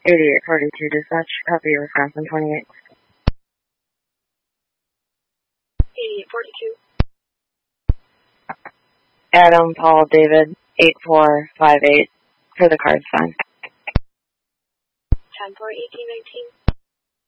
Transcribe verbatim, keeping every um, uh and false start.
eighty-eight forty-two dispatch, copy Wisconsin twenty-eight. eighty-eight forty-two. Adam, Paul, David, eight four five eight for the card sign. ten four eighteen nineteen.